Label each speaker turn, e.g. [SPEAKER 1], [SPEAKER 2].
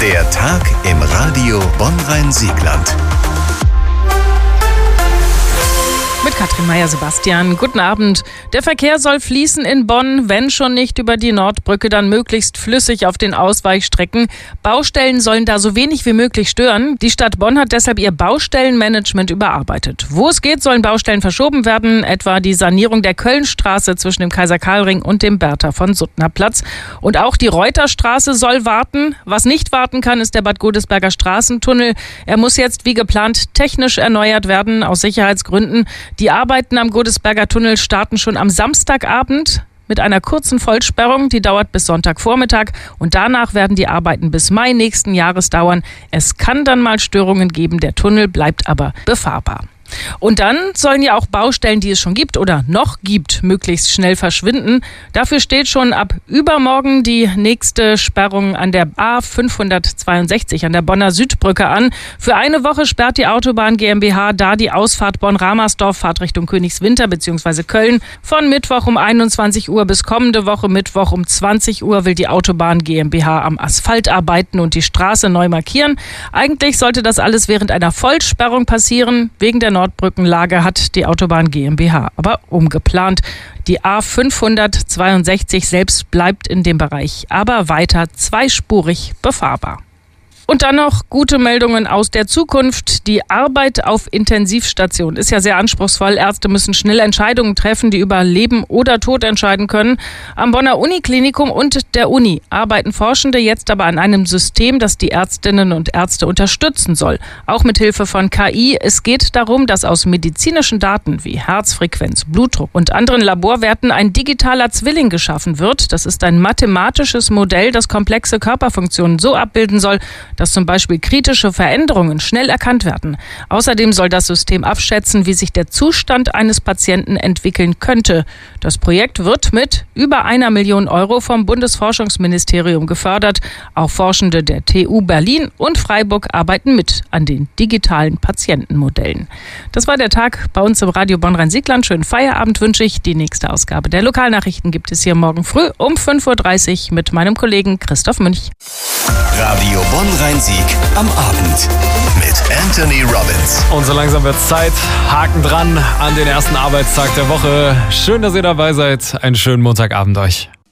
[SPEAKER 1] Der Tag im Radio Bonn-Rhein-Siegland.
[SPEAKER 2] Mit Katrin Meyer-Sebastian. Guten Abend. Der Verkehr soll fließen in Bonn, wenn schon nicht über die Nordbrücke, dann möglichst flüssig auf den Ausweichstrecken. Baustellen sollen da so wenig wie möglich stören. Die Stadt Bonn hat deshalb ihr Baustellenmanagement überarbeitet. Wo es geht, sollen Baustellen verschoben werden, etwa die Sanierung der Kölnstraße zwischen dem Kaiser-Karl-Ring und dem Bertha-von-Suttner-Platz. Und auch die Reuterstraße soll warten. Was nicht warten kann, ist der Bad Godesberger Straßentunnel. Er muss jetzt wie geplant technisch erneuert werden, aus Sicherheitsgründen. Die Arbeiten am Godesberger Tunnel starten schon am Samstagabend mit einer kurzen Vollsperrung. Die dauert bis Sonntagvormittag und danach werden die Arbeiten bis Mai nächsten Jahres dauern. Es kann dann mal Störungen geben, der Tunnel bleibt aber befahrbar. Und dann sollen ja auch Baustellen, die es schon gibt oder noch gibt, möglichst schnell verschwinden. Dafür steht schon ab übermorgen die nächste Sperrung an der A562 an der Bonner Südbrücke an. Für eine Woche sperrt die Autobahn GmbH da die Ausfahrt Bonn-Ramersdorf, Fahrt Richtung Königswinter bzw. Köln. Von Mittwoch um 21 Uhr bis kommende Woche Mittwoch um 20 Uhr will die Autobahn GmbH am Asphalt arbeiten und die Straße neu markieren. Eigentlich sollte das alles während einer Vollsperrung passieren. Wegen der Nordbrückenlage hat die Autobahn GmbH aber umgeplant. Die A562 selbst bleibt in dem Bereich aber weiter zweispurig befahrbar. Und dann noch gute Meldungen aus der Zukunft. Die Arbeit auf Intensivstation ist ja sehr anspruchsvoll. Ärzte müssen schnell Entscheidungen treffen, die über Leben oder Tod entscheiden können. Am Bonner Uniklinikum und der Uni arbeiten Forschende jetzt aber an einem System, das die Ärztinnen und Ärzte unterstützen soll. Auch mit Hilfe von KI. Es geht darum, dass aus medizinischen Daten wie Herzfrequenz, Blutdruck und anderen Laborwerten ein digitaler Zwilling geschaffen wird. Das ist ein mathematisches Modell, das komplexe Körperfunktionen so abbilden soll, dass zum Beispiel kritische Veränderungen schnell erkannt werden. Außerdem soll das System abschätzen, wie sich der Zustand eines Patienten entwickeln könnte. Das Projekt wird mit über 1 Million Euro vom Bundesforschungsministerium gefördert. Auch Forschende der TU Berlin und Freiburg arbeiten mit an den digitalen Patientenmodellen. Das war der Tag bei uns im Radio Bonn-Rhein-Siegland. Schönen Feierabend wünsche ich. Die nächste Ausgabe der Lokalnachrichten gibt es hier morgen früh um 5.30 Uhr mit meinem Kollegen Christoph Münch.
[SPEAKER 1] Radio Bonn-Rhein-Sieg am Abend mit Anthony Robbins.
[SPEAKER 3] Und so langsam wird's Zeit. Haken dran an den ersten Arbeitstag der Woche. Schön, dass ihr dabei seid. Einen schönen Montagabend euch.